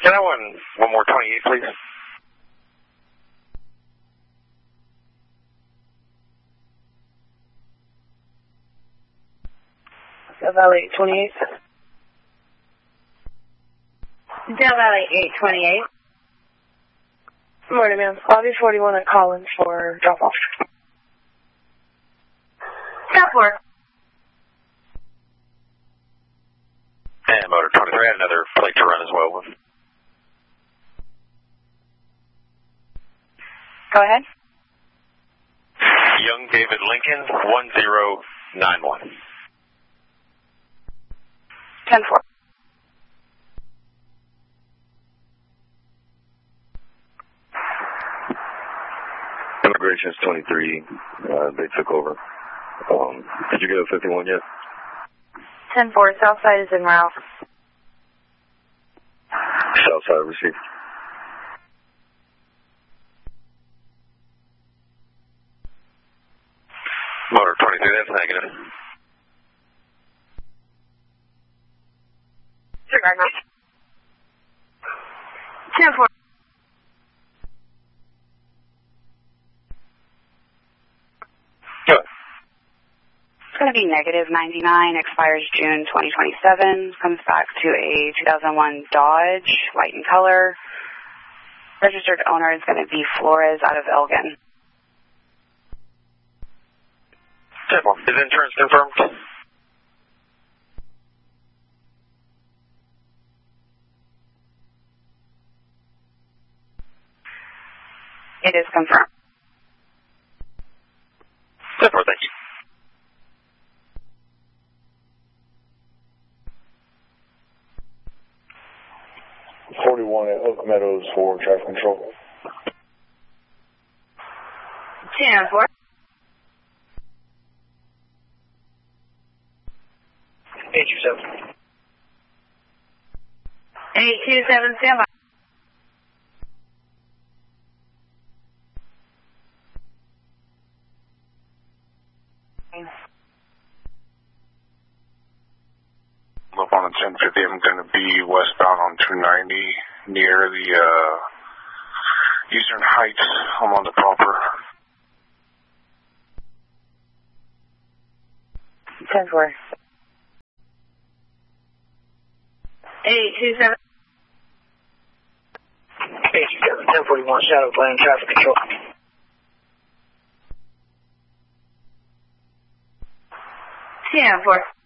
Can I one more 28, please? Del Valley 28. Del Valley 828. Morning, ma'am. Lobby 41 at Collins for drop-off. Stop work. And motor 23, I had another plate to run as well. Go ahead. Young David Lincoln, 1091. 10-4. Immigration is 23. They took over. Did you get a 51 yet? 10-4. Southside is en route. Southside received. Motor 23, that's negative. Disregard now. 10-4. Go ahead. It's going to be negative 99, expires June 2027, comes back to a 2001 Dodge, white in color. Registered owner is going to be Flores out of Elgin. 10-4. Is insurance confirmed? It is confirmed. 10-4, thank you. .41 at Oak Meadows for traffic control. 10-4. 827. 827, stand by. Up on the 1050, I'm going to be westbound on 290 near the Eastern Heights. I'm on the proper. 10-4. 827. 827. 1041 Shadow Plane traffic control. 10-4.